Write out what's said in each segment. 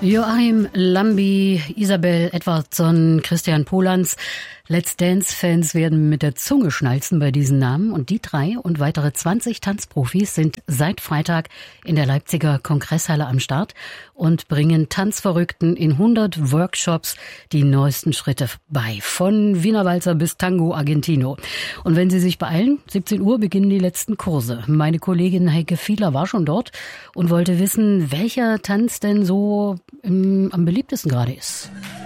Joachim Lambi, Isabel Edwardson, Christian Polans. Let's Dance-Fans werden mit der Zunge schnalzen bei diesen Namen. Und die 3 und weitere 20 Tanzprofis sind seit Freitag in der Leipziger Kongresshalle am Start und bringen Tanzverrückten in 100 Workshops die neuesten Schritte bei. Von Wiener Walzer bis Tango Argentino. Und wenn Sie sich beeilen, 17 Uhr beginnen die letzten Kurse. Meine Kollegin Heike Fiedler war schon dort und wollte wissen, welcher Tanz denn so am beliebtesten gerade ist.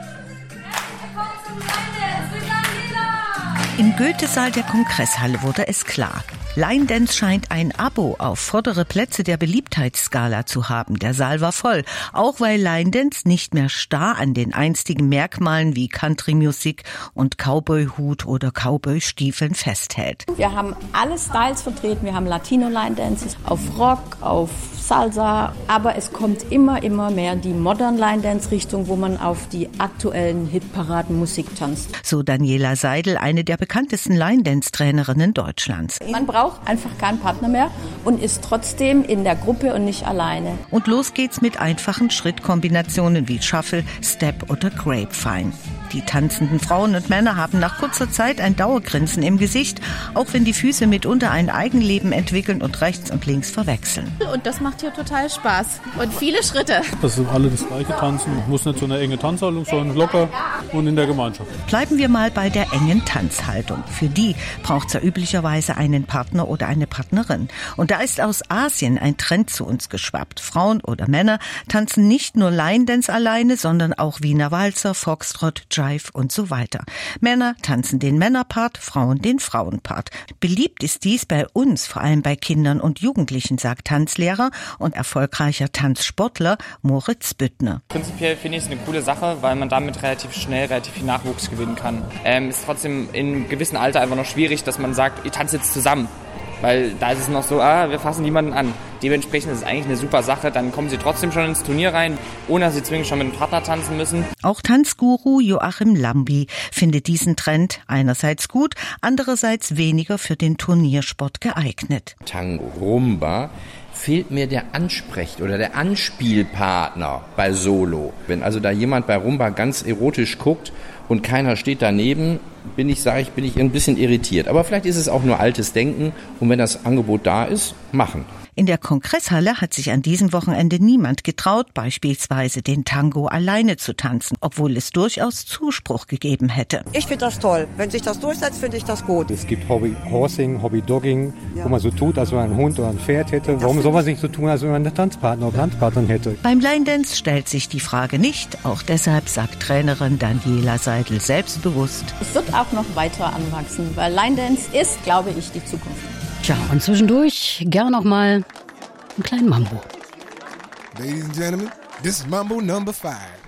Im Goethesaal der Kongresshalle wurde es klar. Line Dance scheint ein Abo auf vordere Plätze der Beliebtheitsskala zu haben. Der Saal war voll, auch weil Line Dance nicht mehr starr an den einstigen Merkmalen wie Country-Musik und Cowboy-Hut oder Cowboy-Stiefeln festhält. Wir haben alle Styles vertreten. Wir haben Latino-Line-Dances auf Rock, auf Salsa, aber es kommt immer mehr die Modern Line Dance Richtung, wo man auf die aktuellen Hitparaden Musik tanzt. So Daniela Seidel, eine der bekanntesten Line Dance Trainerinnen Deutschlands. Man braucht einfach keinen Partner mehr und ist trotzdem in der Gruppe und nicht alleine. Und los geht's mit einfachen Schrittkombinationen wie Shuffle, Step oder Grapevine. Die tanzenden Frauen und Männer haben nach kurzer Zeit ein Dauergrinsen im Gesicht, auch wenn die Füße mitunter ein Eigenleben entwickeln und rechts und links verwechseln. Und das macht hier total Spaß. Und viele Schritte. Das sind alle das gleiche Tanzen. Muss nicht so eine enge Tanzhaltung sein, locker und in der Gemeinschaft. Bleiben wir mal bei der engen Tanzhaltung. Für die braucht es ja üblicherweise einen Partner oder eine Partnerin. Und da ist aus Asien ein Trend zu uns geschwappt. Frauen oder Männer tanzen nicht nur Line Dance alleine, sondern auch Wiener Walzer, Foxtrot, Jive und so weiter. Männer tanzen den Männerpart, Frauen den Frauenpart. Beliebt ist dies bei uns, vor allem bei Kindern und Jugendlichen, sagt Tanzlehrer und erfolgreicher Tanzsportler Moritz Büttner. Prinzipiell finde ich es eine coole Sache, weil man damit relativ schnell relativ viel Nachwuchs gewinnen kann. Ist trotzdem in einem gewissen Alter einfach noch schwierig, dass man sagt, ihr tanzt jetzt zusammen. Weil da ist es noch so, wir fassen niemanden an. Dementsprechend ist es eigentlich eine super Sache. Dann kommen sie trotzdem schon ins Turnier rein, ohne dass sie zwingend schon mit einem Partner tanzen müssen. Auch Tanzguru Joachim Lambi findet diesen Trend einerseits gut, andererseits weniger für den Turniersport geeignet. Tango, Rumba, fehlt mir der oder der Anspielpartner bei Solo. Wenn also da jemand bei Rumba ganz erotisch guckt und keiner steht daneben, bin ich ein bisschen irritiert. Aber vielleicht ist es auch nur altes Denken und wenn das Angebot da ist, machen. In der Kongresshalle hat sich an diesem Wochenende niemand getraut, beispielsweise den Tango alleine zu tanzen, obwohl es durchaus Zuspruch gegeben hätte. Ich finde das toll. Wenn sich das durchsetzt, finde ich das gut. Es gibt Hobby-Horsing, Hobby-Dogging, wo man so tut, als wenn man einen Hund oder ein Pferd hätte. Warum soll man nicht so tun, als wenn man einen Tanzpartner oder Tanzpartnerin hätte? Beim Line Dance stellt sich die Frage nicht. Auch deshalb sagt Trainerin Daniela Seidel selbstbewusst: Es wird auch noch weiter anwachsen, weil Line Dance ist, glaube ich, die Zukunft. Tja, und zwischendurch gern noch mal einen kleinen Mambo. Ladies and gentlemen, this is Mambo number 5.